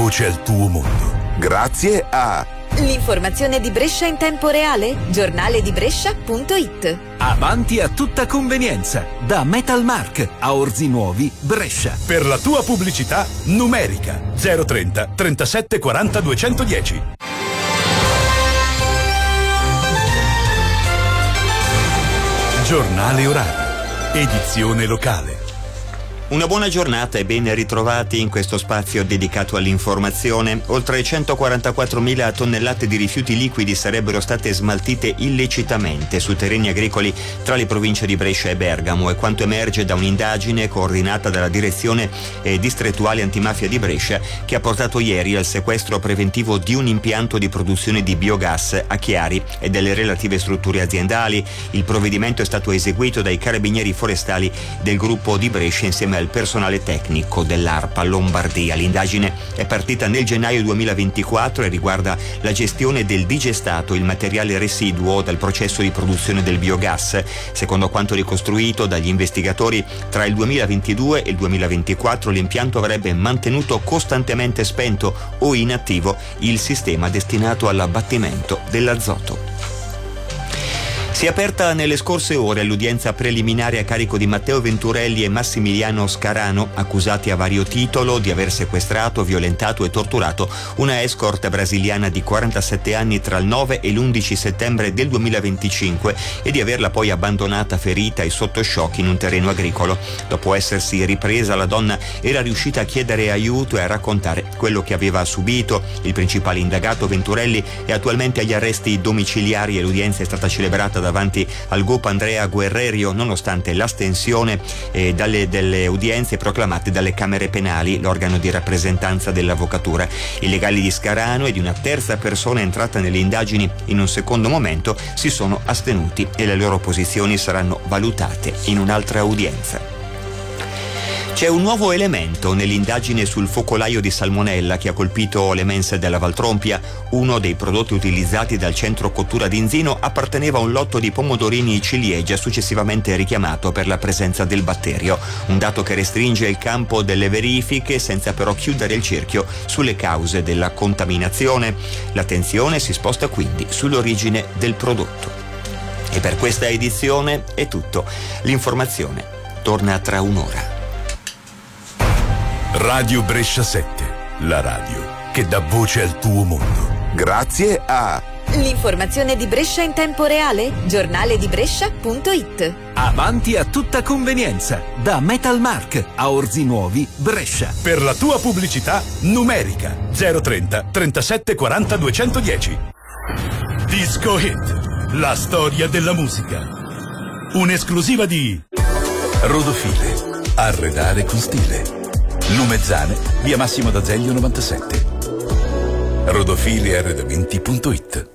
voce al tuo mondo. Grazie a l'informazione di Brescia in tempo reale, giornaledibrescia.it. Avanti a tutta convenienza, da Metalmark a Orzi Nuovi, Brescia. Per la tua pubblicità numerica 030 37 40 210. Giornale orario, edizione locale. Una buona giornata e ben ritrovati in questo spazio dedicato all'informazione. Oltre 144.000 tonnellate di rifiuti liquidi sarebbero state smaltite illecitamente su terreni agricoli tra le province di Brescia e Bergamo, è quanto emerge da un'indagine coordinata dalla Direzione Distrettuale Antimafia di Brescia, che ha portato ieri al sequestro preventivo di un impianto di produzione di biogas a Chiari e delle relative strutture aziendali. Il provvedimento è stato eseguito dai carabinieri forestali del gruppo di Brescia insieme al personale tecnico dell'ARPA Lombardia. L'indagine è partita nel gennaio 2024 e riguarda la gestione del digestato, il materiale residuo dal processo di produzione del biogas. Secondo quanto ricostruito dagli investigatori, tra il 2022 e il 2024 l'impianto avrebbe mantenuto costantemente spento o inattivo il sistema destinato all'abbattimento dell'azoto. Si è aperta nelle scorse ore l'udienza preliminare a carico di Matteo Venturelli e Massimiliano Scarano, accusati a vario titolo di aver sequestrato, violentato e torturato una escort brasiliana di 47 anni tra il 9 e l'11 settembre del 2025 e di averla poi abbandonata ferita e sotto shock in un terreno agricolo. Dopo essersi ripresa, la donna era riuscita a chiedere aiuto e a raccontare quello che aveva subito. Il principale indagato, Venturelli, è attualmente agli arresti domiciliari e l'udienza è stata celebrata davanti al GOP Andrea Guerrerio, nonostante l'astensione delle udienze proclamate dalle Camere Penali, l'organo di rappresentanza dell'avvocatura. I legali di Scarano e di una terza persona entrata nelle indagini in un secondo momento si sono astenuti e le loro posizioni saranno valutate in un'altra udienza. C'è un nuovo elemento nell'indagine sul focolaio di salmonella che ha colpito le mense della Valtrompia. Uno dei prodotti utilizzati dal centro cottura di Inzino apparteneva a un lotto di pomodorini ciliegia successivamente richiamato per la presenza del batterio. Un dato che restringe il campo delle verifiche senza però chiudere il cerchio sulle cause della contaminazione. L'attenzione si sposta quindi sull'origine del prodotto. E per questa edizione è tutto. L'informazione torna tra un'ora. Radio Brescia 7, la radio che dà voce al tuo mondo. Grazie a l'informazione di Brescia in tempo reale, giornaledibrescia.it. Avanti a tutta convenienza, da Metalmark a Orzi Nuovi, Brescia. Per la tua pubblicità numerica 030 37 40 210. Disco Hit, la storia della musica. Un'esclusiva di Rodofile, arredare con stile. Lumezzane, via Massimo d'Azeglio 97. Rodofilearredamenti.it.